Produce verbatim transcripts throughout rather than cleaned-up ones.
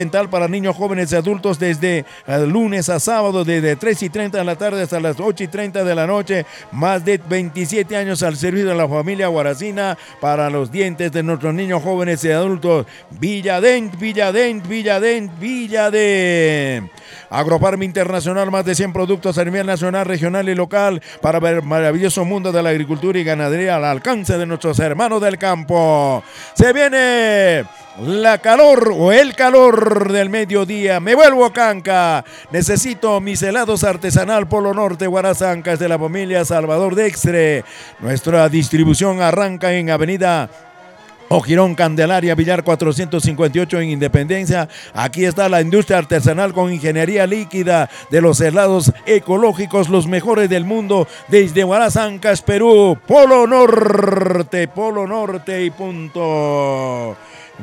Para niños, jóvenes y adultos desde lunes a sábado, desde tres y treinta de la tarde hasta las ocho y treinta de la noche. Más de veintisiete años al servicio de la familia Guaracina para los dientes de nuestros niños, jóvenes y adultos. Villadent, Villadent, Villadent, Villadent. Agrofarma Internacional, más de cien productos a nivel nacional, regional y local para el maravilloso mundo de la agricultura y ganadería al alcance de nuestros hermanos del campo. Se viene la calor o el calor del mediodía. Me vuelvo canca. Necesito mis helados artesanal Polo Norte Guarazancas de la familia Salvador Dextre. Nuestra distribución arranca en Avenida Ojirón Candelaria, Villar cuatrocientos cincuenta y ocho en Independencia. Aquí está la industria artesanal con ingeniería líquida de los helados ecológicos, los mejores del mundo, desde Guarazancas, Perú. Polo Norte, Polo Norte y punto.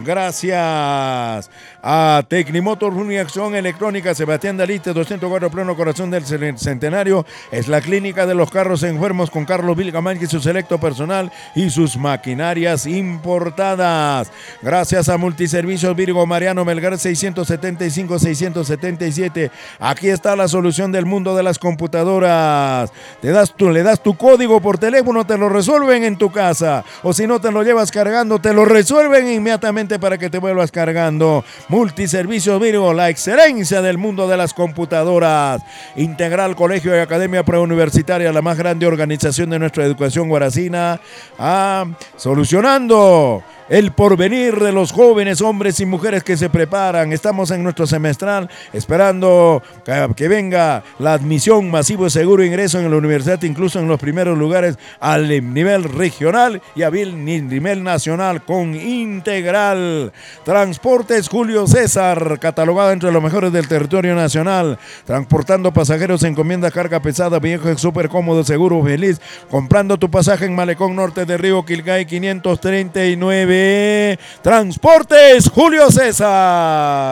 Gracias a Tecnimotor, Uniacción Electrónica, Sebastián Dalite, doscientos cuatro, pleno corazón del centenario. Es la clínica de los carros enfermos con Carlos Vilgamán y su selecto personal y sus maquinarias importadas. Gracias a Multiservicios Virgo Mariano Melgar, seiscientos setenta y cinco, seiscientos setenta y siete. Aquí está la solución del mundo de las computadoras. Te das tú, le das tu código por teléfono, te lo resuelven en tu casa. O si no te lo llevas cargando, te lo resuelven inmediatamente para que te vuelvas cargando. Multiservicios Virgo, la excelencia del mundo de las computadoras. Integral Colegio y Academia Preuniversitaria, la más grande organización de nuestra educación guaracina. Ah, solucionando el porvenir de los jóvenes hombres y mujeres que se preparan. Estamos en nuestro semestral esperando que, que venga la admisión masivo y seguro ingreso en la universidad, incluso en los primeros lugares al nivel regional y a nivel nacional con Integral. Transportes Julio César, catalogada entre los mejores del territorio nacional, transportando pasajeros, encomienda, carga pesada, viejo, súper cómodo, seguro, feliz. Comprando tu pasaje en Malecón Norte de Río Quilgay quinientos treinta y nueve. Transportes Julio César.